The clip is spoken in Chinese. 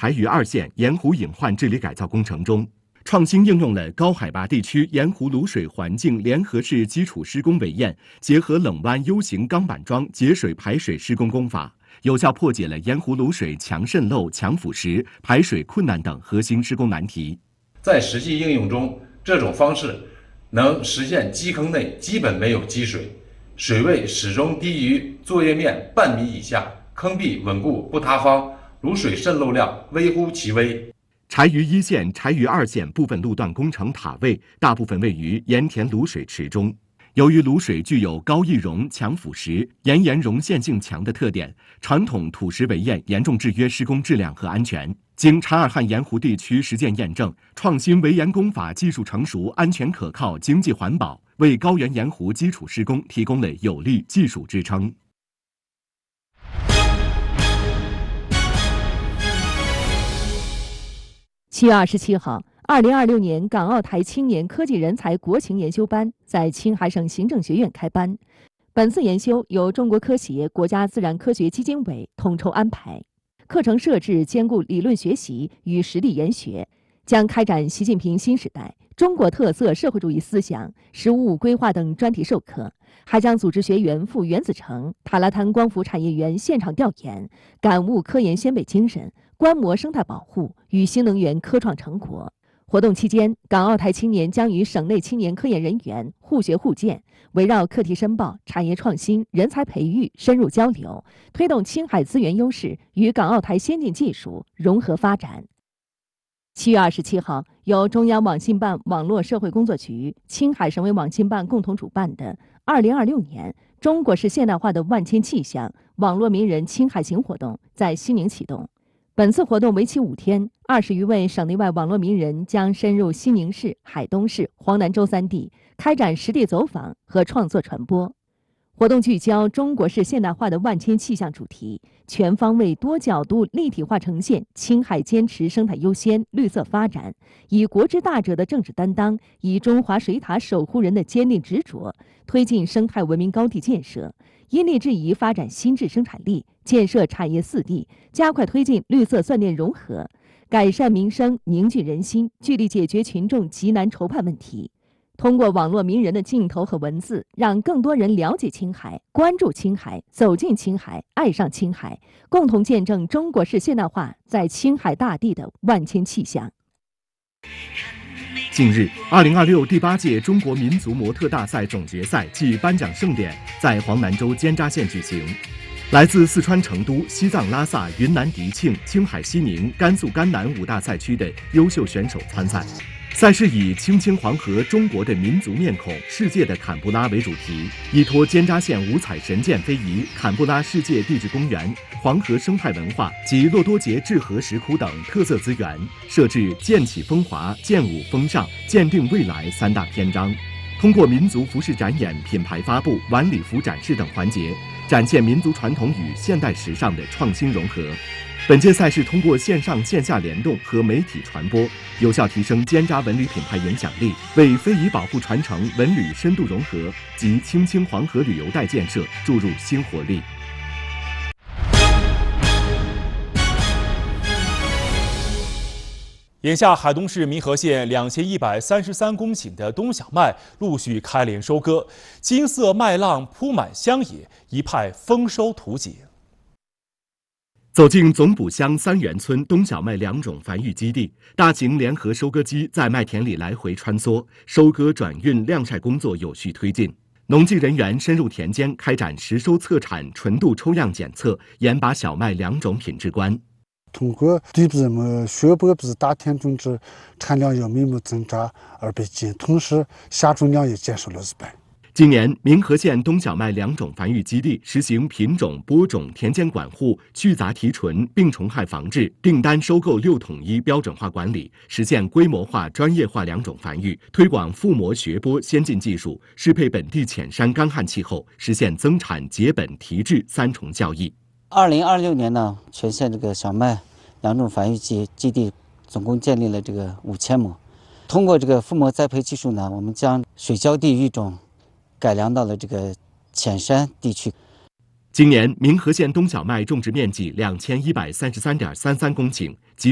柴余2县盐湖隐患治理改造工程中，创新应用了高海拔地区盐湖卤水环境联合式基础施工围堰，结合冷弯 U 型钢板桩节水排水施工工法，有效破解了盐湖卤水强渗漏、强腐蚀、排水困难等核心施工难题。 在实际应用中，这种方式能实现基坑内基本没有积水，水位始终低于作业面半米以下，坑壁稳固不塌方，卤水渗漏量微乎其微。 柴余1县、柴余2县部分路段工程塔位大部分位于盐田卤水池中。由于卤水具有高易溶、强腐蚀、盐溶陷性强的特点，传统土石围堰严重制约施工质量和安全。经察尔汗盐湖地区实践验证，创新围堰工法技术成熟、安全可靠、经济环保，为高原盐湖基础施工提供了有力技术支撑。 7月27号，2026年港澳台青年科技人才国情研修班在青海省行政学院开班。本次研修由中国科协国家自然科学基金委统筹安排，课程设置兼顾理论学习与实地研学，将开展习近平新时代、中国特色社会主义思想、“十五五”规划等专题授课，还将组织学员赴原子城、塔拉滩光伏产业园现场调研，感悟科研先辈精神，观摩生态保护与新能源科创成果。活动期间，港澳台青年将与省内青年科研人员互学互鉴，围绕课题申报、产业创新、人才培育深入交流，推动青海资源优势与港澳台先进技术融合发展。7月27号，由中央网信办网络社会工作局、青海省委网信办共同主办的2026年中国式现代化的万千气象网络名人青海行活动在西宁启动。本次活动为期5天，20余位省内外网络名人将深入西宁市、海东市、黄南州3地，开展实地走访和创作传播。活动聚焦中国式现代化的万千气象主题，全方位多角度立体化呈现青海坚持生态优先、绿色发展，以国之大者的政治担当，以中华水塔守护人的坚定执着，推进生态文明高地建设，因地制宜发展新质生产力，建设产业4地，加快推进绿色算电融合，改善民生，凝聚人心，聚力解决群众急难愁盼问题。通过网络名人的镜头和文字，让更多人了解青海、关注青海、走进青海、爱上青海，共同见证中国式现代化在青海大地的万千气象。 近日，2026第8届中国民族模特大赛总决赛暨颁奖盛典在黄南州间扎县举行。来自四川成都、西藏拉萨、云南迪庆、青海西宁、甘肃甘南5大赛区的优秀选手参赛。赛事以“青青黄河，中国的民族面孔，世界的坎布拉”为主题，依托间扎县五彩神剑非遗、坎布拉世界地质公园、黄河生态文化及骆多节治河石窟等特色资源，设置“剑起风华、剑舞风尚、鉴定未来”3大篇章。通过民族服饰展演、品牌发布、晚礼服展示等环节，展现民族传统与现代时尚的创新融合。本届赛事通过线上线下联动和媒体传播，有效提升间扎文旅品牌影响力，为非遗保护传承、文旅深度融合及青青黄河旅游带建设注入新活力。 眼下，海东市民和县2133公顷的冬小麦陆续开镰收割，金色麦浪铺满乡野，一派丰收图景。 走进总卜乡三元村冬小麦2种繁育基地，大型联合收割机在麦田里来回穿梭，收割、转运、晾晒工作有序推进。农技人员深入田间，开展实收测产、纯度抽样检测，严把小麦2种品质关。 通过对比雪白比大田种植产量要明目增长200斤，同时下种量也减少了100。 今年，民和县冬小麦2种繁育基地实行品种、播种、田间管护、去杂提纯、病虫害防治、订单收购6统一标准化管理，实现规模化、专业化2种繁育，推广覆膜学播先进技术，适配本地浅山干旱气候，实现增产、结本、提质3重效益。 2026年呢，全县这个小麦2种繁育基地总共建立了这个5000亩。通过这个覆膜栽培技术呢，我们将水浇地育种改良到了这个浅山地区。 今年，民和县冬小麦种植面积2133.33公顷，